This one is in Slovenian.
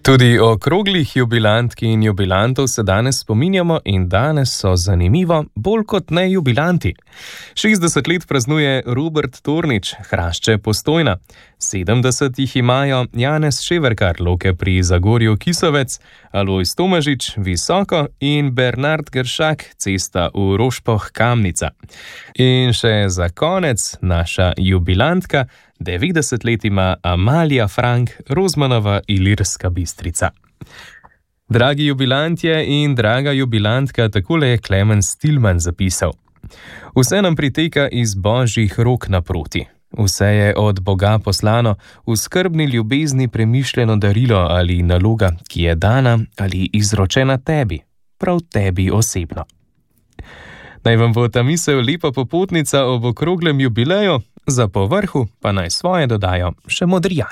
Tudi okroglih jubilantk in jubilantov se danes spominjamo in danes so zanimivo bolj kot ne jubilanti. 60 let praznuje Robert Tornič, Hrašče Postojna. 70 jih imajo Janez Ševerkar, Loke pri Zagorju Kisovec, Alojz Tomažič, Visoko in Bernard Gršak, Cesta v Rošpoh Kamnica. In še za konec naša jubilantka, 90 let ima Amalija Frank, Rozmanova Ilirska Bistrica. Dragi jubilantje in draga jubilantka, takole je Klemen Stilman zapisal. Vse nam priteka iz božjih rok naproti. Vse je od Boga poslano, v skrbni ljubezni premišljeno darilo ali naloga, ki je dana ali izročena tebi, prav tebi osebno. Naj vam bo ta misel lepa popotnica ob okroglem jubileju, za povrhu pa naj svoje dodajo še modrijani.